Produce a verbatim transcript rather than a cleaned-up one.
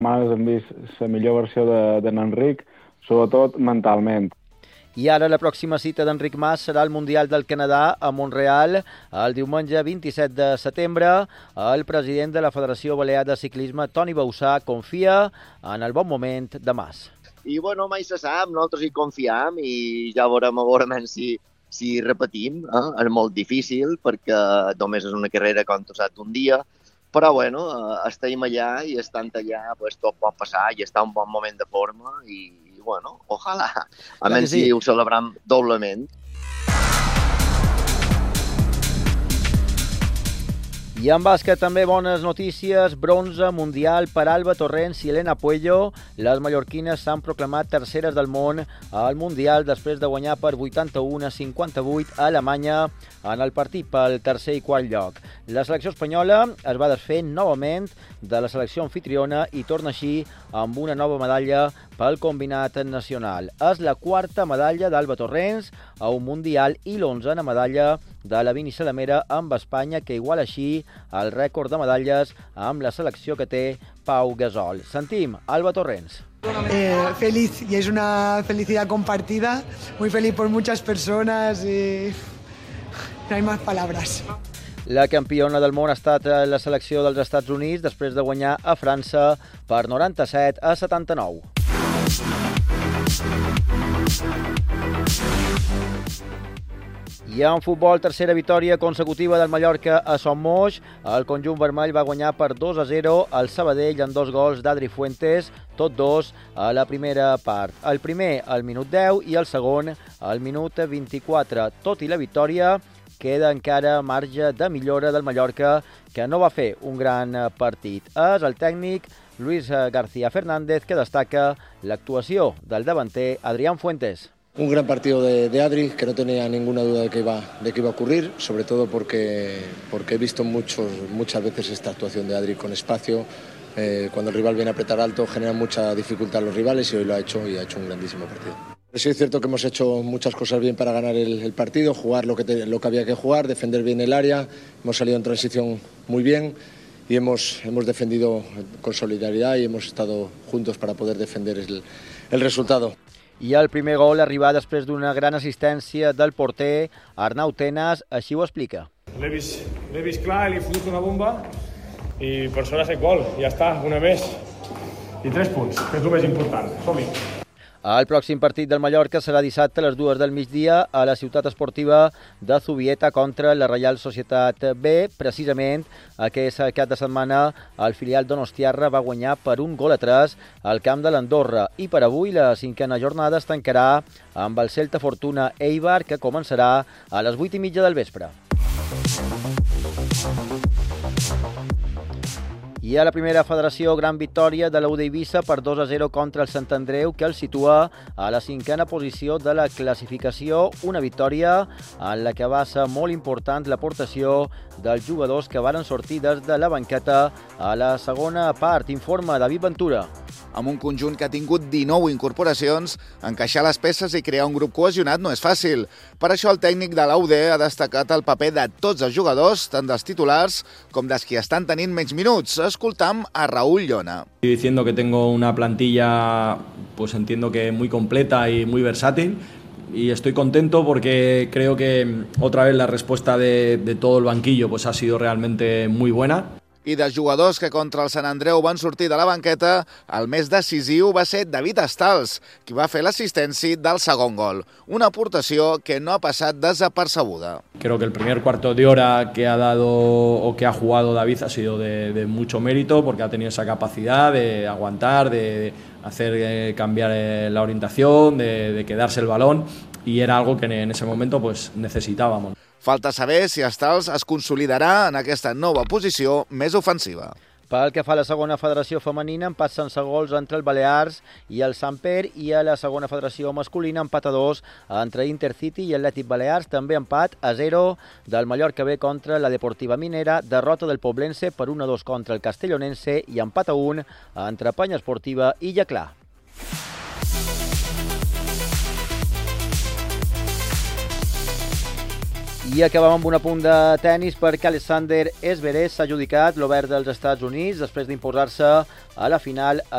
setmanes hem vist la millor versió de, de n'Enric, sobretot mentalment. I ara la pròxima cita d'Enric Mas serà el Mundial del Canadà a Montreal el diumenge vint-i-set de setembre. El president de la Federació Balear de Ciclisme, Toni Bausà, confia en el bon moment de Mas. I bueno, mai se sap, nosaltres hi confiem i ja veurem, veurem si, si repetim. Eh? És molt difícil perquè només és una carrera com tu saps un dia, però bueno, eh, estem allà i estant allà pues, tot pot passar i està un bon moment de forma i bueno, ojalà. A menys si ho celebram doblement. I en bàsquet també bones notícies. Bronze mundial per Alba Torrents i Elena Puello. Les mallorquines s'han proclamat terceres del món al Mundial després de guanyar per vuitanta-u a cinquanta-vuit a Alemanya en el partit pel tercer i quart lloc. La selecció espanyola es va desfer novament de la selecció anfitriona i torna així amb una nova medalla pel combinat nacional. És la quarta medalla d'Alba Torrents a un Mundial i l'onzena medalla de la Vini Salamera amb Espanya, que iguala així el rècord de medalles amb la selecció que té Pau Gasol. Sentim Alba Torrents. Eh, feliz, y es una felicidad compartida, muy feliz por muchas personas y no hay más palabras. La campiona del món ha estat la selecció dels Estats Units després de guanyar a França per noranta-set a setanta-nou. I en futbol, tercera victòria consecutiva del Mallorca a Son Moix. El conjunt vermell va guanyar per dos a zero al Sabadell amb dos gols d'Adri Fuentes, tots dos a la primera part. El primer al minut deu i el segon al minut vint-i-quatre. Tot i la victòria, queda encara marge de millora del Mallorca, que no va fer un gran partit. És el tècnic Luis García Fernández que destaca l'actuació del davanter Adrián Fuentes. Un gran partido de, de Adri, que no tenía ninguna duda de que iba, de que iba a ocurrir, sobre todo porque, porque he visto muchos, muchas veces esta actuación de Adri con espacio. Eh, cuando el rival viene a apretar alto genera mucha dificultad a los rivales y hoy lo ha hecho y ha hecho un grandísimo partido. Sí es cierto que hemos hecho muchas cosas bien para ganar el, el partido, jugar lo que, te, lo que había que jugar, defender bien el área, hemos salido en transición muy bien y hemos, hemos defendido con solidaridad y hemos estado juntos para poder defender el, el resultado. I el primer gol arriba després d'una gran assistència del porter Arnau Tenas, així ho explica. L'he vist, l'he vist clar, li he fotut una bomba i per sort ha set gol. Ja està, una més. I tres punts, que és el més important. Som-hi. El pròxim partit del Mallorca serà dissabte a les dues del migdia a la ciutat esportiva de Zubieta contra la Reial Societat B. Precisament aquest cap de setmana el filial donostiarra va guanyar per un gol a tres al camp de l'Andorra i per avui la cinquena jornada es tancarà amb el Celta Fortuna Eibar, que començarà a les vuit i mitja del vespre. I a la primera federació, gran victòria de l'U D Eivissa per dos a zero contra el Sant Andreu, que el situa a la cinquena posició de la classificació. Una victòria en la que va ser molt important l'aportació dels jugadors que varen sortir des de la banqueta a la segona part. Informa David Ventura. Amb un conjunt que ha tingut dinou incorporacions, encaixar les peces i crear un grup cohesionat no és fàcil. Per això el tècnic de l'A U D ha destacat el paper de tots els jugadors, tant dels titulars com dels que estan tenint menys minuts. Escoltam a Raúl Llona. Diciendo que tengo una plantilla, pues entiendo que muy completa y muy versátil. Y estoy contento porque creo que otra vez la respuesta de, de todo el banquillo pues ha sido realmente muy buena. I dels jugadors que contra el Sant Andreu van sortir de la banqueta, el més decisiu va ser David Estals, qui va fer l'assistència del segon gol. Una aportació que no ha passat desapercebuda. Creo que el primer cuarto de hora que ha dado o que ha jugado David ha sido de, de mucho mérito porque ha tenido esa capacidad de aguantar, de hacer eh, cambiar eh, la orientación, de, de quedarse el balón y era algo que en ese momento pues necesitábamos. Falta saber si Estals es consolidarà en aquesta nova posició més ofensiva. Pel que fa a la segona federació femenina, empat sense gols entre el Balears i el Samper, i a la segona federació masculina, empat a dos entre Intercity i Atlètic Balears, també empat a zero del Mallorca B contra la Deportiva Minera, derrota del Poblense per un a dos contra el Castellonense i empat a un entre Penya Esportiva i Llaclà. I acabem amb un apunt de tennis perquè Alexander Zverev s'ha adjudicat l'Obert dels Estats Units després d'imposar-se a la final